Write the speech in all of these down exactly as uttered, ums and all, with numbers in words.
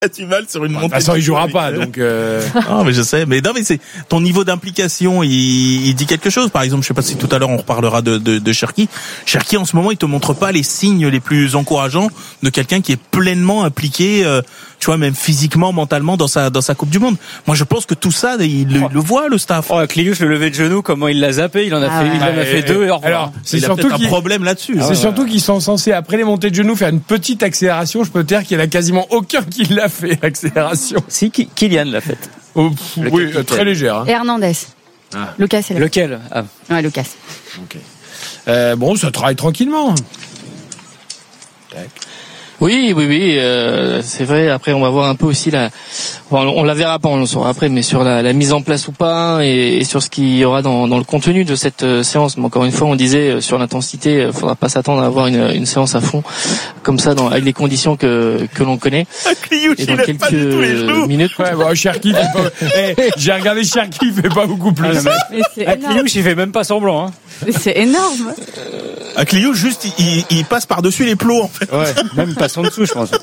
a du mal sur une montée. De toute façon, il jouera pas, donc. Euh... Non, mais je sais. Mais non, mais c'est ton niveau d'implication. Il, il dit quelque chose. Par exemple, je sais pas si tout à l'heure on reparlera de de, de Cherki. Cherki, en ce moment, il te montre pas les signes les plus encourageants de quelqu'un qui est pleinement impliqué. Euh, tu vois, même physiquement, mentalement, dans sa dans sa Coupe du Monde. Moi, je pense que tout ça, il le, oh. le voit, le staff. Oh, Kliouch, le lever de genou, comment il l'a zappé, il en a ah fait, ouais. il en a fait et, deux. Et au revoir. Alors, c'est il surtout a peut-être qu'il... un problème là-dessus. C'est Ah ouais. surtout qu'ils sont censés, après les montées de genoux, faire une petite accélération. Je peux te dire qu'il y en a quasiment aucun qui l'a fait, l'accélération. Si, Kylian l'a fait. Oh, pff, oui, capitaine. très légère. Hein. Et Hernandez. Ah. Lucas, c'est là. Lequel ah. Ouais, Lucas. Okay. Euh, bon, ça travaille tranquillement. Tac. Oui, oui, oui, euh, c'est vrai. Après, on va voir un peu aussi la. Bon, on la verra pas, on le saura après, mais sur la, la mise en place ou pas, et, et sur ce qu'il y aura dans, dans le contenu de cette euh, séance. Mais encore une fois, on disait euh, sur l'intensité, il faudra pas s'attendre à avoir une, une séance à fond comme ça, dans, avec les conditions que que l'on connaît. Kliouch, Et dans il lève quelques pas du tout les genoux. minutes. Ouais, bon, Cherki, fait pas... hey, j'ai regardé Cherki, il fait pas beaucoup plus. Mais c'est Ah, énorme. Kliouch, il fait même pas semblant. Hein. Mais c'est énorme. À Kliouch, juste, il, il, il passe par-dessus les plots, en fait. Ouais, même pas en dessous, je pense.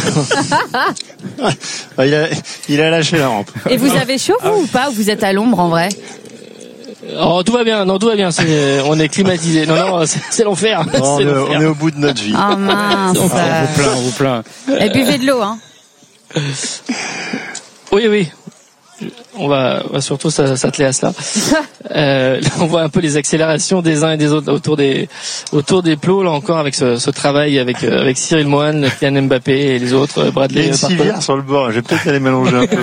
il a, il a lâché la rampe. Et vous avez chaud, vous, ou pas? Ou vous êtes à l'ombre, en vrai? Oh, tout va bien, non, tout va bien. C'est, on est climatisé. Non, non, c'est, c'est l'enfer. Non, C'est on, est, l'enfer. on est au bout de notre vie. Ah mince. On vous plaint, on vous plaint. Et buvez de l'eau, hein. Oui, oui. On va, on va surtout s'atteler à cela. Euh, là, on voit un peu les accélérations des uns et des autres là, autour des autour des plots là encore avec ce, ce travail avec euh, avec Cyril Moine, Kylian Mbappé et les autres, euh, Il y a Bradley. une civière sur le bord. Je vais peut-être aller mélanger un peu.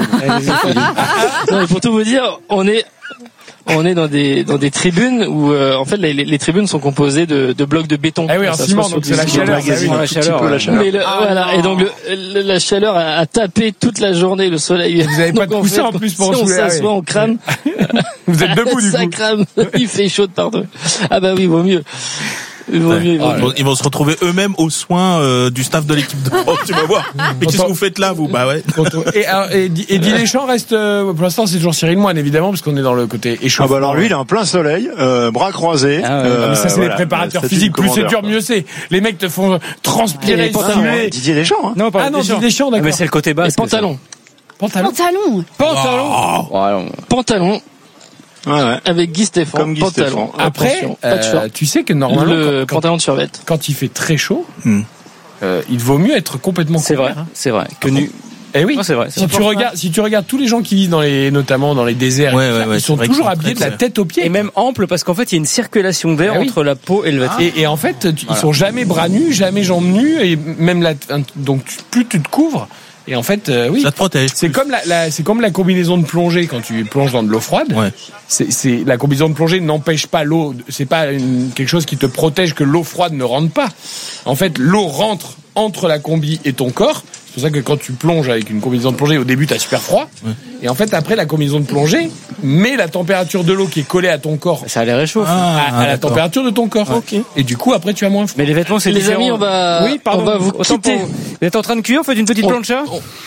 Non, mais pour tout vous dire, on est on est dans des dans des tribunes où euh, en fait les, les tribunes sont composées de, de blocs de béton. Ah oui, en Ça se ciment, voit sur donc c'est du la ciment. chaleur. magazine, ça, oui. un la tout petit chaleur, peu la ouais. chaleur. Mais le, Ah voilà, non. et donc le, le- la chaleur a, a tapé toute la journée, le soleil. Vous avez pas Donc, de coussin fait, en plus pour si on soulever, ah s'assoit, oui. on crame. Vous êtes debout, du Ça coup. crame, il fait chaud de partout. Ah bah oui, vaut mieux. Il vaut mieux, il vaut Ils mieux. vont, ils vont se retrouver eux-mêmes aux soins euh, du staff de l'équipe de France. Tu vas voir. Mais qu'est-ce que vous faites là, vous? Bah ouais. Et, alors, et, et Didier Deschamps reste, euh, pour l'instant, c'est toujours Cyril Moine, évidemment, parce qu'on est dans le côté Ah échauffement. bah alors lui, il est en plein soleil, euh, bras croisés. Ah ouais. euh, Mais ça, c'est voilà, les préparateurs statut physiques. du Plus c'est commandeur, dur, quoi. mieux c'est. Les mecs te font transpirer, Et pantalon, simuler. Didier Deschamps, hein. Non, pas Ah non, Didier Deschamps, Ah, d'accord. mais c'est le côté bas. Et pantalon. Pantalon. Pantalon. Pantalon. Voilà. Pantalon Ouais, ouais. avec Guy Stéphane. Comme Guy pantalon. Stéphane. Après, Attention, pas de euh, short. tu sais que normalement, Le quand, quand, pantalon de survette. quand il fait très chaud, Hmm. euh, il vaut mieux être complètement C'est couvert, vrai, hein. c'est vrai. Que nu. Eh oui. Non, c'est vrai. c'est Si vrai. tu regardes, si tu regardes tous les gens qui vivent dans les, notamment dans les déserts, Ouais, ouais, ouais, ils sont c'est vrai toujours qu'ils sont habillés de très la tête aux pieds. Et même ample parce qu'en fait il y a une circulation d'air Ah oui. entre la peau et le vêtement. Et, et en fait, tu- ils sont jamais bras nus, jamais jambes nues, et même la, donc tu- plus tu te couvres. Et en fait, euh, oui. Ça te protège. C'est plus. comme la, la- c'est comme la combinaison de plongée quand tu plonges dans de l'eau froide. Ouais. C'est, c'est la combinaison de plongée n'empêche pas l'eau. C'est pas une- quelque chose qui te protège que l'eau froide ne rentre pas. En fait, l'eau rentre entre la combi et ton corps. C'est pour ça que quand tu plonges avec une combinaison de plongée, au début t'as super froid. Ouais. Et en fait, après la combinaison de plongée met la température de l'eau qui est collée à ton corps Ça les réchauffe. Ah, à, à la d'accord. température de ton corps. Et du coup, après tu as moins froid. Mais les vêtements c'est Les différent. amis, on va- Oui, pardon. on va vous Autant quitter. pour vous. Vous êtes en train de cuire, faites une petite On- plancha.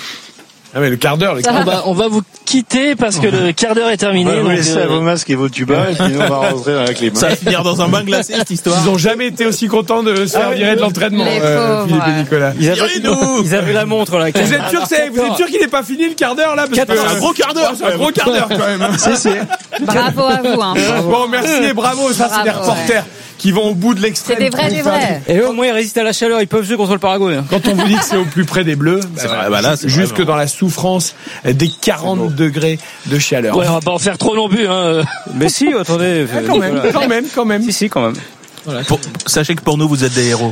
Ah mais le quart d'heure, le quart On va, on va vous quitter parce que le quart d'heure est On terminé. va vous donc, laisser euh, à vos masques et vos tubas, et puis nous, on va rentrer dans la clim. Ça va finir dans un bain glacé, cette histoire. Ils ont jamais été aussi contents de se faire virer de l'entraînement, Les euh, pauvres, Philippe et ouais. Nicolas. Ils avaient, Virez-nous ils avaient la montre là. Vous êtes sûr, que c'est, vous êtes sûr qu'il n'est pas fini le quart d'heure là parce que C'est un gros quart d'heure. c'est un gros quart d'heure quand même. hein. Si, si. Bravo à vous, hein. Bon, merci et bravo. Ça, c'est des Bravo, reporters qui vont au bout de l'extrême. C'est des vrais, pour des faire vrais. Et eux, au moins ils résistent à la chaleur, ils peuvent jouer contre le Paraguay. Quand on vous dit que c'est au plus près des Bleus, bah, vrai, bah là, c'est jusque vraiment- dans la souffrance des quarante degrés de chaleur. Ouais, on va pas en faire trop non plus. Hein. Mais si, attendez. Ah, quand même, voilà. quand même, quand même. Si, si, quand même. Pour- sachez que pour nous, vous êtes des héros.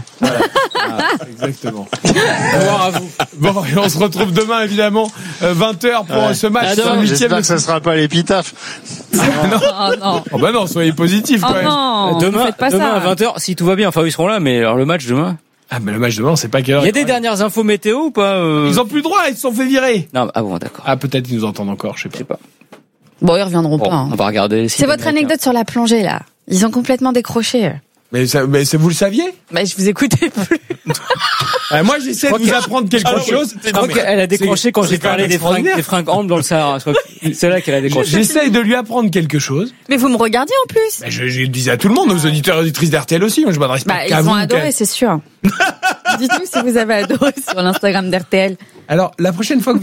Exactement. Au revoir à vous. Bon, et on se retrouve demain évidemment euh, vingt heures pour Ouais. ce match À sur demain. le huitième J'espère de que ça sera pas l'épitaphe. Oh non. Oh bah non, soyez positifs Oh quand même. non. Demain, Faites pas demain ça. à vingt heures, si tout va bien, enfin ils seront là, mais alors le match demain. Ah mais le match demain, on sait pas quelle heure. Il y a des dernières infos météo ou pas euh... Ils ont plus le droit, ils se sont fait virer. Non, ah bon, d'accord. Ah peut-être ils nous entendent encore, je sais Je sais pas. pas. Bon, ils reviendront Bon, pas. hein. on va regarder. les sites C'est votre américains. anecdote sur la plongée, là. Ils ont complètement décroché. Mais, ça, mais ça, vous le saviez? Bah, je vous écoutais plus. Euh, moi j'essaie de vous apprendre quelque Ah, chose. Je crois qu'elle a décroché quand c'est j'ai quand parlé même des fringues, extraordinaire. des fringues amples dans le Sahara. Je crois que c'est là qu'elle a décroché. J'essaie de lui apprendre quelque chose. Mais vous me regardiez en plus. Ben, je, je le disais à tout le monde, aux auditeurs et auditrices d'R T L aussi. Moi, je m'adresse Bah, pas ils qu'à vous. ont adoré, qu'à- c'est sûr. Dites-nous si vous avez adoré sur l'Instagram d'R T L. Alors, la prochaine fois que